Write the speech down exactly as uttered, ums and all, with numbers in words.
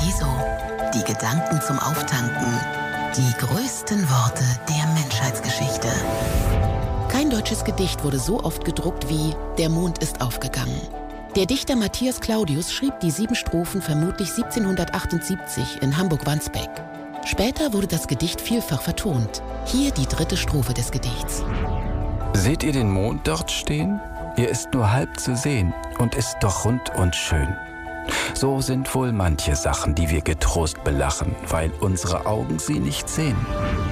Paradiso. Die Gedanken zum Auftanken. Die größten Worte der Menschheitsgeschichte. Kein deutsches Gedicht wurde so oft gedruckt wie »Der Mond ist aufgegangen«. Der Dichter Matthias Claudius schrieb die sieben Strophen vermutlich siebzehnhundertachtundsiebzig in Hamburg-Wandsbek. Später wurde das Gedicht vielfach vertont. Hier die dritte Strophe des Gedichts. Seht ihr den Mond dort stehen? Er ist nur halb zu sehen und ist doch rund und schön. So sind wohl manche Sachen, die wir getrost belachen, weil unsere Augen sie nicht sehen.